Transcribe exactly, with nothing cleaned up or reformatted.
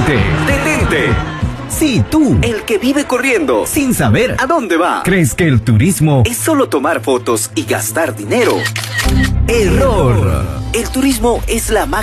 Detente, detente. Sí, tú, el que vive corriendo, sin saber a dónde va. ¿Crees que el turismo es solo tomar fotos y gastar dinero? Error. El turismo es la